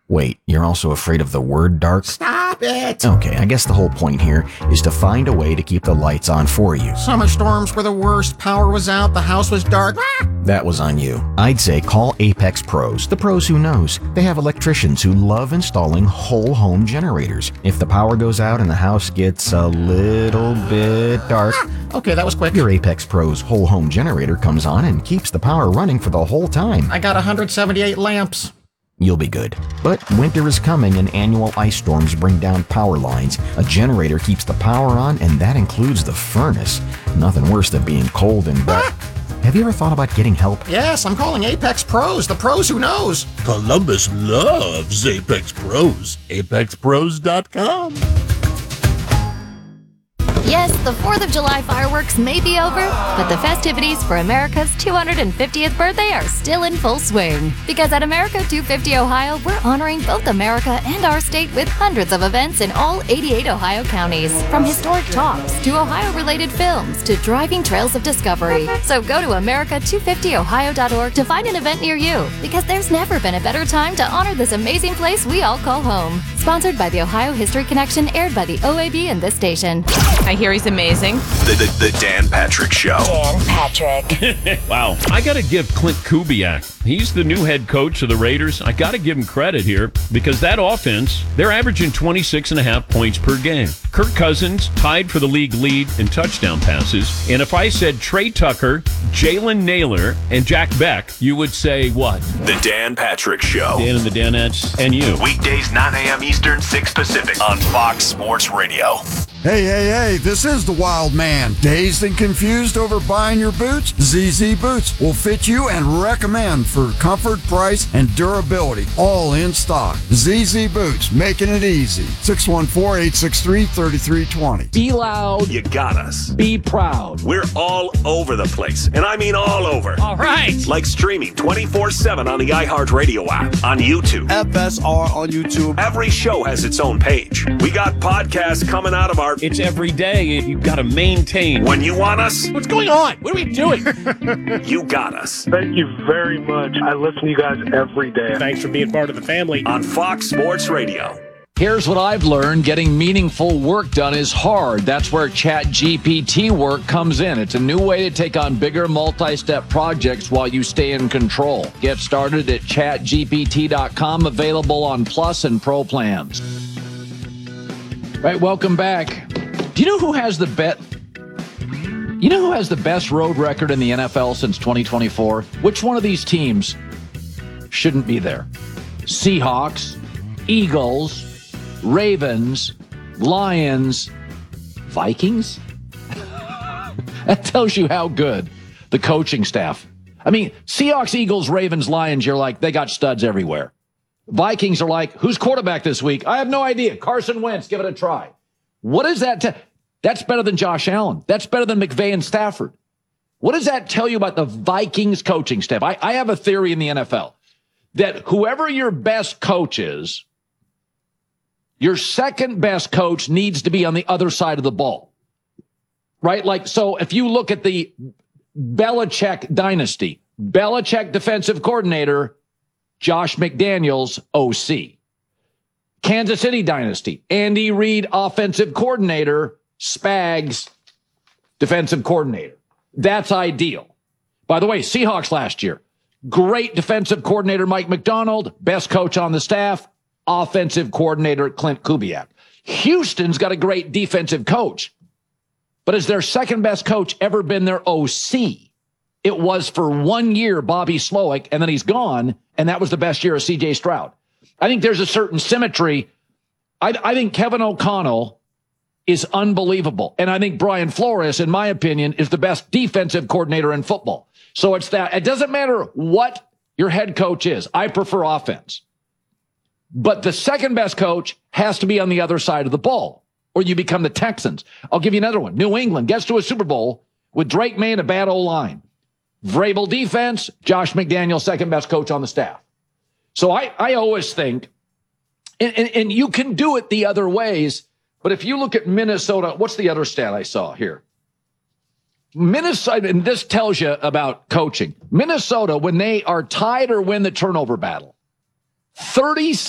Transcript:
Wait, you're also afraid of the word dark? Stop it! Okay, I guess the whole point here is to find a way to keep the lights on for you. Summer storms were the worst. Power was out, the house was dark. That was on you. I'd say call Apex Pros, the pros who knows. They have electricians who love installing whole home generators. If the power goes out and the house gets a little bit dark, Okay, that was quick. your Apex Pros whole home generator comes on and keeps the power running for the whole time. I got 178 lamps. You'll be good. But winter is coming and annual ice storms bring down power lines. A generator keeps the power on, and that includes the furnace. Nothing worse than being cold and wet. Have you ever thought about getting help? Yes, I'm calling Apex Pros, the pros who knows. Columbus loves Apex Pros. ApexPros.com. Yes, the 4th of July fireworks may be over, but the festivities for America's 250th birthday are still in full swing. Because at America 250 Ohio, we're honoring both America and our state with hundreds of events in all 88 Ohio counties. From historic talks to Ohio-related films to driving trails of discovery. So go to America250Ohio.org to find an event near you, because there's never been a better time to honor this amazing place we all call home. Sponsored by the Ohio History Connection, aired by the OAB and this station. I hear he's amazing. The Dan Patrick Show. Dan Patrick. Wow. I got to give Clint Kubiak. He's the new head coach of the Raiders. I got to give him credit here because that offense, they're averaging 26.5 points per game. Kirk Cousins tied for the league lead in touchdown passes. And if I said Trey Tucker, Jalen Naylor, and Jack Beck, you would say what? The Dan Patrick Show. Dan and the Danettes and you. Weekdays 9 a.m. Eastern, 6 Pacific on Fox Sports Radio. Hey, this is the Wild Man. Dazed and confused over buying your boots? ZZ Boots will fit you and recommend for comfort, price, and durability. All in stock. ZZ Boots, making it easy. 614-863-3320. Be loud. You got us. Be proud. We're all over the place, and I mean all over. All right. Like streaming 24/7 on the iHeartRadio app, on YouTube. FSR on YouTube. Every show has its own page. We got podcasts coming out of our... It's every day. You've got to maintain. When you want us, What's going on? What are we doing? you got us. Thank you very much. I listen to you guys every day. Thanks for being part of the family. On Fox Sports Radio. Here's what I've learned. Getting meaningful work done is hard. That's where ChatGPT work comes in. It's a new way to take on bigger multi-step projects while you stay in control. Get started at chatgpt.com, available on Plus and Pro plans. Right, welcome back. Do you know who has the best road record in the NFL since 2024? Which one of these teams shouldn't be there? Seahawks, Eagles, Ravens, Lions, Vikings? That tells you how good the coaching staff. I mean, Seahawks, Eagles, Ravens, Lions, you're like, they got studs everywhere. Vikings are like, who's quarterback this week? I have no idea. Carson Wentz, give it a try. What is that? That's better than Josh Allen. That's better than McVay and Stafford. What does that tell you about the Vikings coaching staff? I have a theory in the NFL that whoever your best coach is, your second best coach needs to be on the other side of the ball. Right? Like, so if you look at the Belichick dynasty, Belichick defensive coordinator, Josh McDaniels, OC. Kansas City dynasty, Andy Reid, offensive coordinator, Spags, defensive coordinator. That's ideal. By the way, Seahawks last year, great defensive coordinator, Mike McDonald, best coach on the staff, offensive coordinator, Clint Kubiak. Houston's got a great defensive coach, but has their second best coach ever been their OC? It was for 1 year, Bobby Slowick, and then he's gone, and that was the best year of C.J. Stroud. I think there's a certain symmetry. I think Kevin O'Connell is unbelievable, and I think Brian Flores, in my opinion, is the best defensive coordinator in football. So it's that. It doesn't matter what your head coach is. I prefer offense. But the second best coach has to be on the other side of the ball, or you become the Texans. I'll give you another one. New England gets to a Super Bowl with Drake May and a bad O-line. Vrabel defense, Josh McDaniels, second best coach on the staff. So I always think, and you can do it the other ways, but if you look at Minnesota, what's the other stat I saw here? Minnesota, and this tells you about coaching. Minnesota, when they are tied or win the turnover battle, 36